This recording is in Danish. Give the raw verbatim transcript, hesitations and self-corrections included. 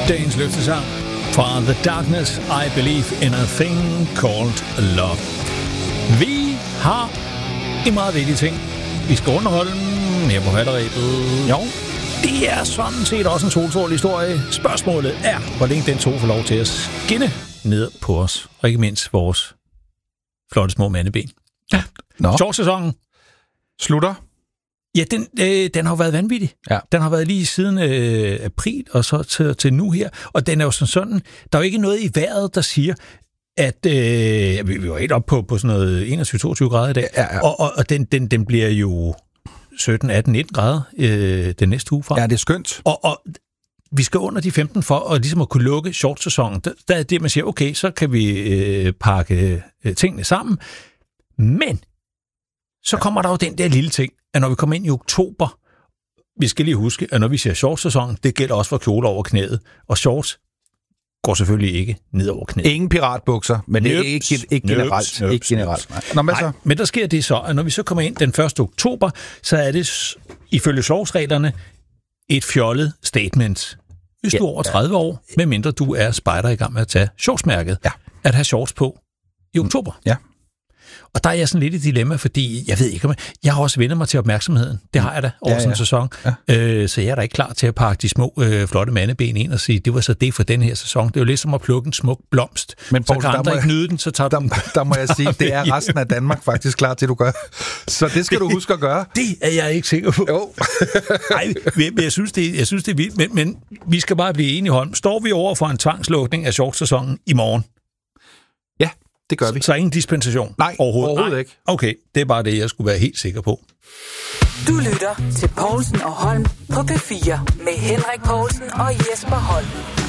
Dagens løftesang fra The Darkness, I Believe in a Thing Called Love. Vi har en meget vigtig ting. Vi skal underholde her på Falderebet. Jo, det er sådan set også en solstrålig historie. Spørgsmålet er, hvor længe den tog får lov til at skinne ned på os. Og ikke mindst vores flotte små mandeben. Ja. Shortsæsonen slutter. Ja, den, øh, den har jo været vanvittig. Ja. Den har været lige siden øh, april, og så til, til nu her. Og den er jo sådan sådan, der er jo ikke noget i vejret, der siger, at øh, vi var helt op på, på sådan noget enogtyve til toogtyve grader i dag. Ja, ja. Og, og, og den, den, den bliver jo sytten, atten, nitten grader øh, den næste uge fra. Ja, det er skønt. Og, og vi skal under de femten for at, ligesom at kunne lukke shortsæsonen. Der, der er det, man siger, okay, så kan vi øh, pakke øh, tingene sammen. Men så kommer der jo den der lille ting, at når vi kommer ind i oktober, vi skal lige huske, at når vi siger shortsæson, det gælder også for kjoler over knæet. Og shorts går selvfølgelig ikke ned over knæet. Ingen piratbukser, men nøps, det er ikke, ikke generelt. Nøps, ikke generelt. Nej. Nå, men, så. Nej, men der sker det så, at når vi så kommer ind den første oktober, så er det ifølge shortsreglerne et fjollet statement. Hvis ja, du er over tredive ja. år, medmindre du er spejder i gang med at tage shortsmærket, ja. at have shorts på i oktober. Ja. Og der er jeg sådan lidt i dilemma, fordi jeg ved ikke, om jeg, jeg har også vendt mig til opmærksomheden. Det har jeg da over ja, sådan en ja. sæson. Ja. Øh, så jeg er da ikke klar til at pakke de små, øh, flotte mandeben ind og sige, det var så det for den her sæson. Det er jo lidt som at plukke en smuk blomst. Men Poul, så kan andre ikke nyde den, så tager der, den. Der må jeg sige, det er resten af Danmark faktisk klar til, du gør. Så det skal det, du huske at gøre. Det er jeg ikke sikker på. Jo. Nej, men jeg synes, det, jeg synes, det er vildt. Men, men vi skal bare blive enige, Holm. Står vi over for en tvangslukning af shortsæsonen i morgen? Det gør vi. Så, så ingen dispensation? Nej, overhovedet, overhovedet Nej. ikke. Okay, det er bare det, jeg skulle være helt sikker på. Du lytter til Poulsen og Holm på P fire med Henrik Poulsen og Jesper Holm.